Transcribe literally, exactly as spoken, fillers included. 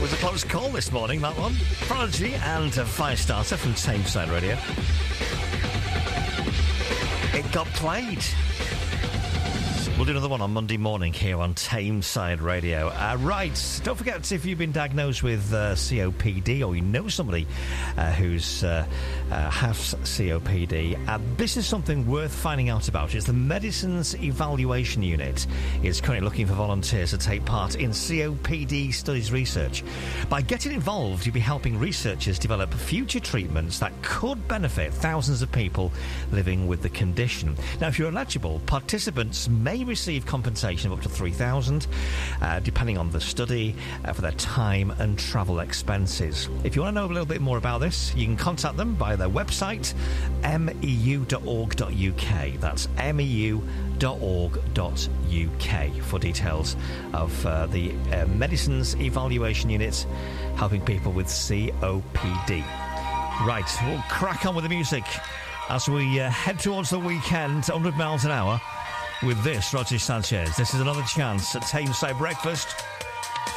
was a close call this morning, that one. Prodigy and a Firestarter from Tameside Radio. It got played. We'll do another one on Monday morning here on Tameside Radio. Uh, right, don't forget, if you've been diagnosed with uh, C O P D, or you know somebody uh, who's uh, uh, has C O P D, uh, this is something worth finding out about. It's the Medicines Evaluation Unit. It's currently looking for volunteers to take part in C O P D studies research. By getting involved, you'll be helping researchers develop future treatments that could benefit thousands of people living with the condition. Now, if you're eligible, participants may receive compensation of up to three thousand dollars, uh, depending on the study, uh, for their time and travel expenses. If you want to know a little bit more about this, you can contact them via their website, m e u dot org dot u k. That's m e u dot org dot u k for details of uh, the uh, Medicines Evaluation Unit helping people with C O P D. Right, we'll crack on with the music as we uh, head towards the weekend, one hundred miles an hour. With this, Roger Sanchez. This is Another Chance at Tameside Breakfast.